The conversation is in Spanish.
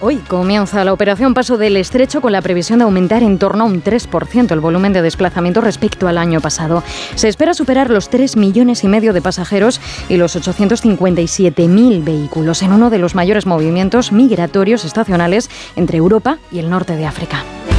Hoy comienza la operación Paso del Estrecho con la previsión de aumentar en torno a un 3% el volumen de desplazamiento respecto al año pasado. Se espera superar los 3,5 millones de pasajeros y los 857.000 vehículos en uno de los mayores movimientos migratorios estacionales entre Europa y el norte de África.